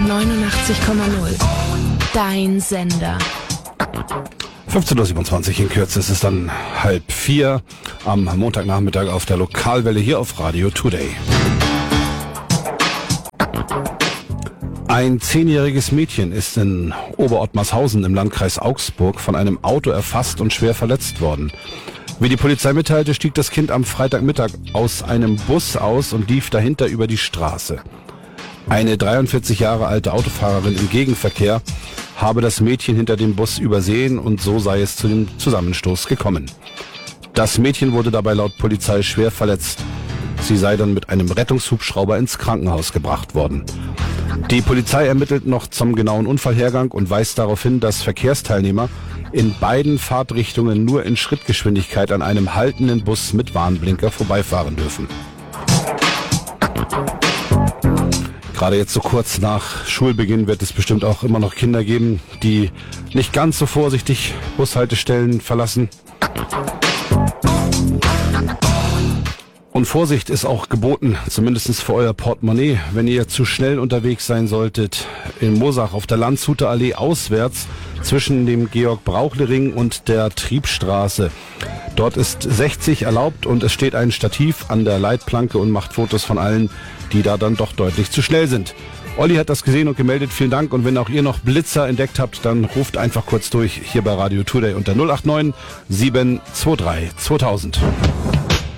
89,0. Dein Sender. 15.27 Uhr in Kürze. Es ist dann 3:30 am Montagnachmittag auf der Lokalwelle hier auf Radio Today. Ein 10-jähriges Mädchen ist in Oberottmarshausen im Landkreis Augsburg von einem Auto erfasst und schwer verletzt worden. Wie die Polizei mitteilte, stieg das Kind am Freitagmittag aus einem Bus aus und lief dahinter über die Straße. Eine 43 Jahre alte Autofahrerin im Gegenverkehr habe das Mädchen hinter dem Bus übersehen und so sei es zu dem Zusammenstoß gekommen. Das Mädchen wurde dabei laut Polizei schwer verletzt. Sie sei dann mit einem Rettungshubschrauber ins Krankenhaus gebracht worden. Die Polizei ermittelt noch zum genauen Unfallhergang und weist darauf hin, dass Verkehrsteilnehmer in beiden Fahrtrichtungen nur in Schrittgeschwindigkeit an einem haltenden Bus mit Warnblinker vorbeifahren dürfen. Gerade jetzt so kurz nach Schulbeginn wird es bestimmt auch immer noch Kinder geben, die nicht ganz so vorsichtig Bushaltestellen verlassen. Und Vorsicht ist auch geboten, zumindest für euer Portemonnaie. Wenn ihr zu schnell unterwegs sein solltet, in Moosach auf der Landshuter Allee auswärts zwischen dem Georg-Brauchle-Ring und der Triebstraße. Dort ist 60 erlaubt und es steht ein Stativ an der Leitplanke und macht Fotos von allen, die da dann doch deutlich zu schnell sind. Olli hat das gesehen und gemeldet, vielen Dank. Und wenn auch ihr noch Blitzer entdeckt habt, dann ruft einfach kurz durch hier bei Radio Today unter 089 723 2000.